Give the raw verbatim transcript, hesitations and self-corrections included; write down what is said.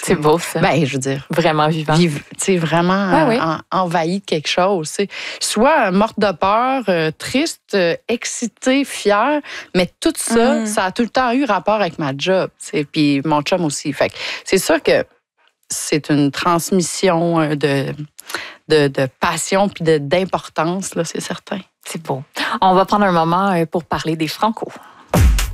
C'est beau, ça. Ben, je veux dire. Vraiment vivant. Tu sais, vraiment Ah, oui. en, envahi de quelque chose. T'sais. Soit morte de peur, euh, triste, euh, excitée, fière, mais tout ça, mm. ça a tout le temps eu rapport avec ma job. Puis mon chum aussi. Fait que c'est sûr que c'est une transmission de, de, de passion puis de, d'importance, là, c'est certain. C'est beau. On va prendre un moment pour parler des Franco.